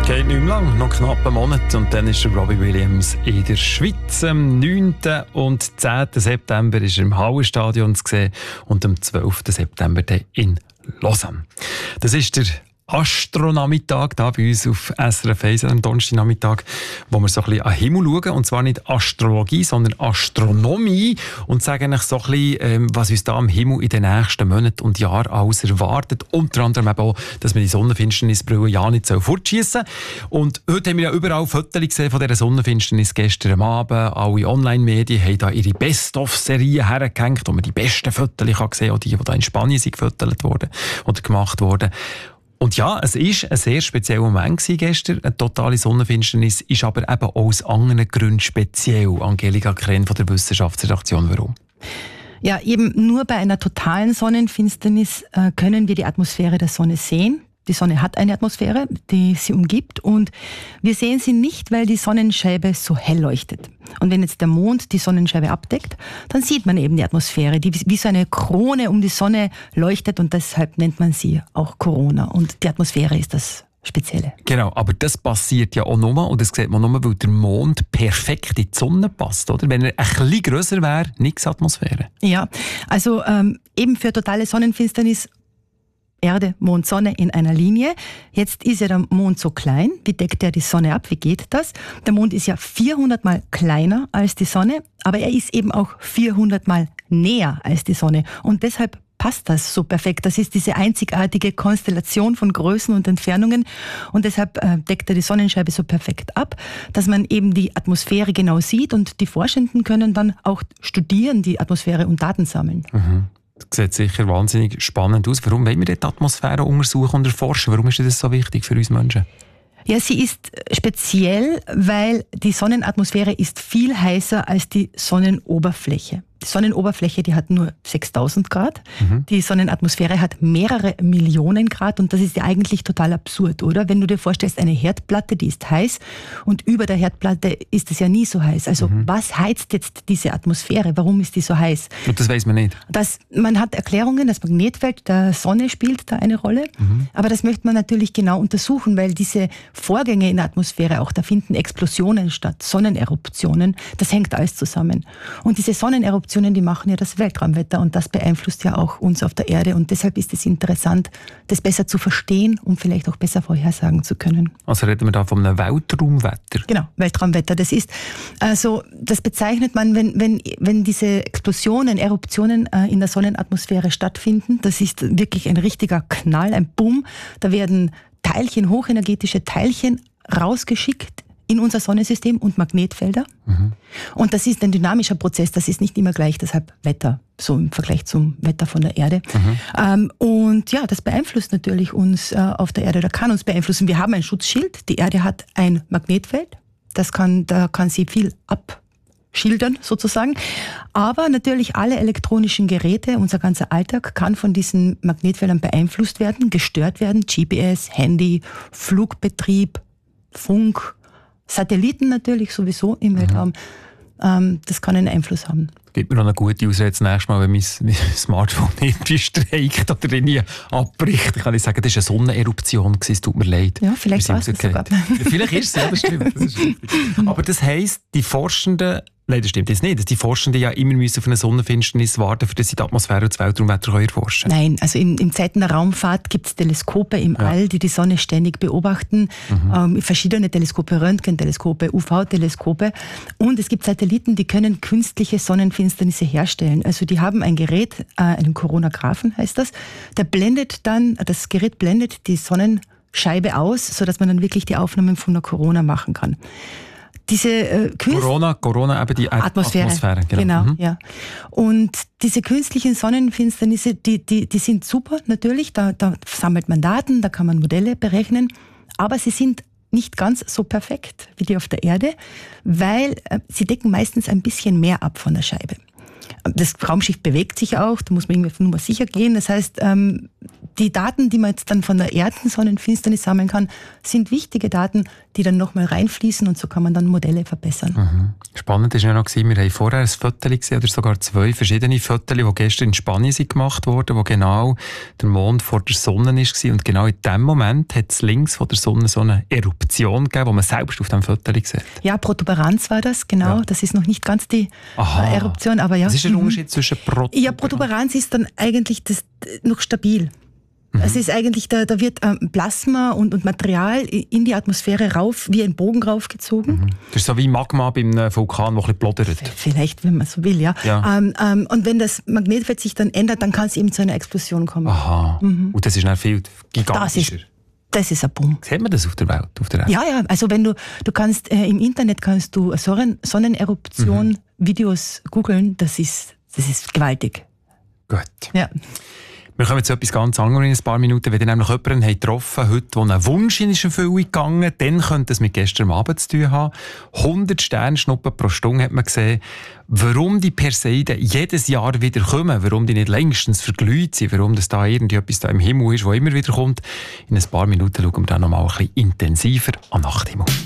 Geht nicht mehr lang, noch knapp einen Monat und dann ist Robbie Williams in der Schweiz. Am 9. und 10. September ist er im Hallenstadion zu sehen und am 12. September dann in Lausanne. Das ist der Astronachmittag da bei uns auf SRF 1 am Donnerstagnachmittag, wo wir so ein bisschen an den Himmel schauen. Und zwar nicht Astrologie, sondern Astronomie. Und sagen euch so ein bisschen, was uns da am Himmel in den nächsten Monaten und Jahren alles erwartet. Unter anderem eben auch, dass man die Sonnenfinsternisbrille ja nicht fortschiessen soll. Und heute haben wir ja überall Fotos gesehen von dieser Sonnenfinsternis gestern am Abend. Alle Online-Medien haben da ihre Best-of-Serien hergehängt, wo man die besten Fotos sehen kann, auch die da in Spanien sind gefotografiert worden oder gemacht wurden. Und ja, es war ein sehr spezieller Moment gestern. Eine totale Sonnenfinsternis ist aber eben auch aus anderen Gründen speziell. Angelika Krenn von der Wissenschaftsredaktion. Warum? Ja, eben nur bei einer totalen Sonnenfinsternis können wir die Atmosphäre der Sonne sehen. Die Sonne hat eine Atmosphäre, die sie umgibt, und wir sehen sie nicht, weil die Sonnenscheibe so hell leuchtet. Und wenn jetzt der Mond die Sonnenscheibe abdeckt, dann sieht man eben die Atmosphäre, die wie so eine Krone um die Sonne leuchtet, und deshalb nennt man sie auch Corona. Und die Atmosphäre ist das Spezielle. Genau, aber das passiert ja auch nur, und das sieht man nur, weil der Mond perfekt in die Sonne passt, oder? Wenn er ein bisschen grösser wäre, nichts Atmosphäre. Ja, also eben für totale Sonnenfinsternis Erde, Mond, Sonne in einer Linie. Jetzt ist ja der Mond so klein. Wie deckt er die Sonne ab? Wie geht das? Der Mond ist ja 400 Mal kleiner als die Sonne, aber er ist eben auch 400 Mal näher als die Sonne. Und deshalb passt das so perfekt. Das ist diese einzigartige Konstellation von Größen und Entfernungen. Und deshalb deckt er die Sonnenscheibe so perfekt ab, dass man eben die Atmosphäre genau sieht. Und die Forschenden können dann auch studieren, die Atmosphäre, und Daten sammeln. Mhm. Das sieht sicher wahnsinnig spannend aus. Warum wollen wir die Atmosphäre untersuchen und erforschen? Warum ist das so wichtig für uns Menschen? Ja, sie ist speziell, weil die Sonnenatmosphäre ist viel heißer als die Sonnenoberfläche. Die Sonnenoberfläche, die hat nur 6000 Grad. Die Sonnenatmosphäre hat mehrere Millionen Grad, und das ist ja eigentlich total absurd, oder? Wenn du dir vorstellst, eine Herdplatte, die ist heiß, und über der Herdplatte ist es ja nie so heiß. Also was heizt jetzt diese Atmosphäre? Warum ist die so heiß? Und das weiß man nicht. Man hat Erklärungen, das Magnetfeld der Sonne spielt da eine Rolle, aber das möchte man natürlich genau untersuchen, weil diese Vorgänge in der Atmosphäre auch, da finden Explosionen statt, Sonneneruptionen, das hängt alles zusammen. Und diese Sonneneruptionen, die machen ja das Weltraumwetter, und das beeinflusst ja auch uns auf der Erde, und deshalb ist es interessant, das besser zu verstehen, um vielleicht auch besser vorhersagen zu können. Also reden wir da von einem Weltraumwetter? Genau, Weltraumwetter. Das ist, also das bezeichnet man, wenn diese Explosionen, Eruptionen in der Sonnenatmosphäre stattfinden, das ist wirklich ein richtiger Knall, ein Boom, da werden Teilchen, hochenergetische Teilchen rausgeschickt in unser Sonnensystem und Magnetfelder. Und das ist ein dynamischer Prozess, das ist nicht immer gleich, deshalb Wetter, so im Vergleich zum Wetter von der Erde. Und ja, das beeinflusst natürlich uns auf der Erde, oder kann uns beeinflussen. Wir haben ein Schutzschild, die Erde hat ein Magnetfeld, da kann sie viel abschildern sozusagen. Aber natürlich alle elektronischen Geräte, unser ganzer Alltag kann von diesen Magnetfeldern beeinflusst werden, gestört werden. GPS, Handy, Flugbetrieb, Funk, Satelliten natürlich sowieso im Weltraum. Das kann einen Einfluss haben. Gibt mir noch eine gute Ausrede das nächste Mal, wenn mein Smartphone irgendwie streikt oder irgendwie abbricht. Ich kann nicht sagen, das war eine Sonneneruption, es tut mir leid. Ja, vielleicht war es sogar. Vielleicht ist es, ja, das stimmt. Das ist aber das heisst, die Forschenden, nein, das stimmt jetzt nicht, dass die Forschenden ja immer müssen auf eine Sonnenfinsternis warten, für das sie die Atmosphäre und das Weltraumwetter erforschen. Nein, also in Zeiten der Raumfahrt gibt es Teleskope im All, die Sonne ständig beobachten. Verschiedene Teleskope, Röntgenteleskope, UV-Teleskope. Und es gibt Satelliten, die können künstliche Sonnenfinsternisse herstellen. Also die haben ein Gerät, einen Koronographen heißt das, das Gerät blendet die Sonnenscheibe aus, sodass man dann wirklich die Aufnahmen von der Corona machen kann. Diese Corona, eben die Atmosphäre. Genau, ja. Und diese künstlichen Sonnenfinsternisse, die sind super natürlich, da sammelt man Daten, da kann man Modelle berechnen, aber sie sind nicht ganz so perfekt wie die auf der Erde, weil sie decken meistens ein bisschen mehr ab von der Scheibe. Das Raumschiff bewegt sich auch, da muss man irgendwie auf Nummer sicher gehen. Das heißt, die Daten, die man jetzt dann von der Erdensonnenfinsternis sammeln kann, sind wichtige Daten, die dann nochmal reinfließen und so kann man dann Modelle verbessern. Spannend war ja noch, wir haben vorher ein Foto gesehen, oder sogar 2 verschiedene Fotos, die gestern in Spanien sind gemacht wurden, wo genau der Mond vor der Sonne war. Und genau in dem Moment hat es links von der Sonne so eine Eruption gegeben, die man selbst auf dem Foto sieht. Ja, Protuberanz war das, genau. Ja. Das ist noch nicht ganz die Eruption, aber ja. Was ist der Unterschied zwischen Protuberanz? Ja, Protuberanz ist dann eigentlich noch stabil. Es ist eigentlich, da wird Plasma und Material in die Atmosphäre rauf, wie ein Bogen raufgezogen. Das ist so wie Magma beim Vulkan, das ein bisschen plodert. Vielleicht, wenn man so will, ja. Und wenn das Magnetfeld sich dann ändert, dann kann es eben zu einer Explosion kommen. Aha. Und das ist dann viel gigantischer. Das ist ein Boom. Sieht man das auf der Welt? Ja, also wenn du kannst, im Internet kannst du Sonneneruption Videos googeln, das ist gewaltig. Gut. Ja. Wir kommen zu etwas ganz anderem in ein paar Minuten. Wenn ihr nämlich jemanden getroffen habt, der einen Wunsch in Erfüllung gegangen ist, dann könnte es mit gestern Abend zu tun haben. 100 Sternschnuppen pro Stunde hat man gesehen. Warum die Perseiden jedes Jahr wieder kommen, warum die nicht längstens verglüht sind, warum das da irgendetwas da im Himmel ist, das immer wieder kommt. In ein paar Minuten schauen wir dann noch mal ein bisschen intensiver an den Nachthimmel.